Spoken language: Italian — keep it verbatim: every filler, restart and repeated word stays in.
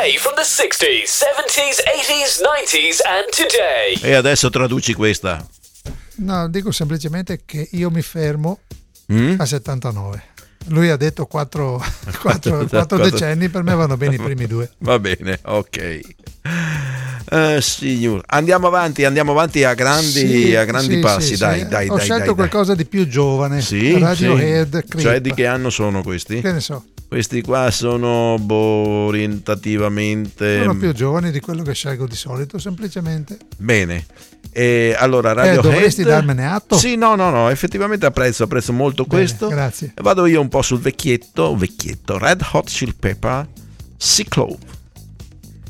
play from the sixties, seventies, eighties, nineties and today. E adesso traduci questa. No, dico semplicemente che io mi fermo Mm? a settantanove. Lui ha detto quattro, quattro, quattro decenni, per me vanno bene i primi due. Va bene, ok. Uh, signor. Andiamo avanti, andiamo avanti a grandi, Sì, a grandi sì, passi, sì, dai, sì. dai, Ho dai. scelto dai, qualcosa di più giovane. Sì, Radiohead, sì. Creep. Cioè di che anno sono questi? Che ne so. Questi qua sono boh, orientativamente Sono più giovani di quello che scelgo di solito, semplicemente. bene. E allora Eh, Radiohead, dovresti darmene atto? Sì, no, no, no, effettivamente apprezzo, apprezzo molto Bene, questo. grazie. Vado io un po' sul vecchietto, vecchietto, Red Hot Chili Pepper, Cyclone.